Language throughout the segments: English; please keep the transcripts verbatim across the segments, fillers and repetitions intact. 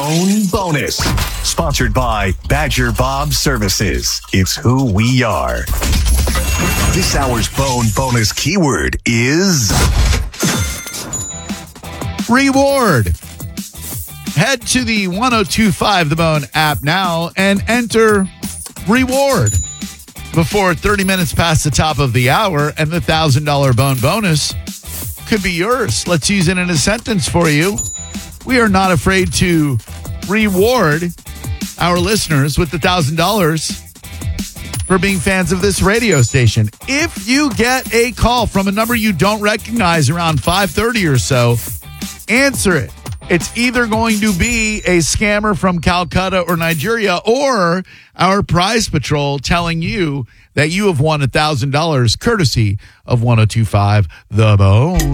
Bone Bonus. Sponsored by Badger Bob Services. It's who we are. This hour's Bone Bonus keyword is reward. Head to the one oh two point five The Bone app now and enter reward before thirty minutes past the top of the hour, and the one thousand dollars Bone Bonus could be yours. Let's use it in a sentence for you. We are not afraid to reward our listeners with the one thousand dollars for being fans of this radio station. If you get a call from a number you don't recognize around five thirty or so, answer it. It's either going to be a scammer from Calcutta or Nigeria, or our prize patrol telling you that you have won one thousand dollars courtesy of one oh two point five The Bone.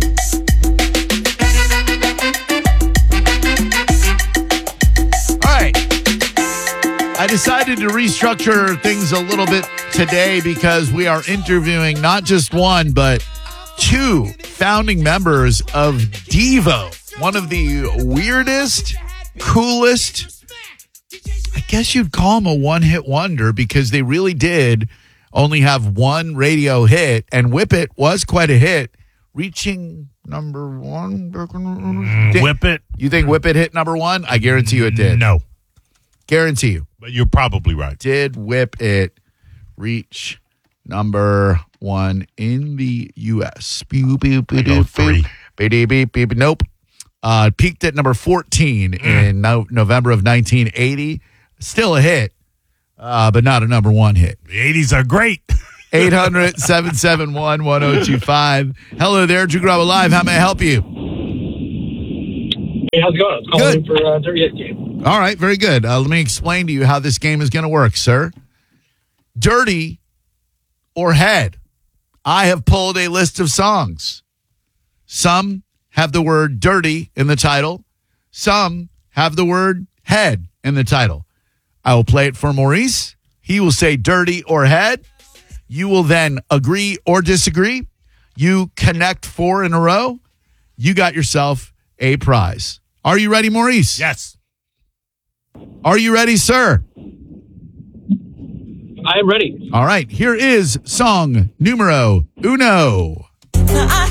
All right. I decided to restructure things a little bit today because we are interviewing not just one, but two founding members of Devo. One of the weirdest, coolest, I guess you'd call them a one-hit wonder, because they really did only have one radio hit, and Whip It was quite a hit, reaching number one. Mm, Whip It. You think Whip It hit number one? I guarantee you it did. No. Guarantee you. But you're probably right. Did Whip It reach number one in the U S? Beep, beep, beep, go three. Beep, beep, beep, beep. Nope. Uh, peaked at number fourteen mm. in no- November of nineteen eighty. Still a hit, uh, but not a number one hit. The eighties are great. eight hundred, seven seven one, one oh two five. Hello there, Drew Garabo Live. How may I help you? Hey, how's it going? I was calling Good. in for uh, Dirty Hit game. All right, very good. Uh, let me explain to you how this game is going to work, sir. Dirty or head. I have pulled a list of songs. Some have the word dirty in the title. Some have the word head in the title. I will play it for Maurice. He will say dirty or head. You will then agree or disagree. You connect four in a row. You got yourself a prize. Are you ready, Maurice? Yes. Are you ready, sir? I am ready. All right. Here is song numero uno.